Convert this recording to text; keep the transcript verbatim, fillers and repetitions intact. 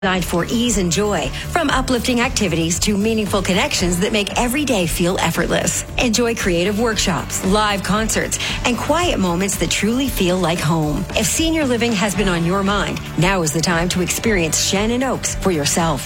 Designed for ease and joy, from uplifting activities to meaningful connections that make every day feel effortless. Enjoy creative workshops, live concerts, and quiet moments that truly feel like home. If senior living has been on your mind, now is the time to experience Shannon Oaks for yourself.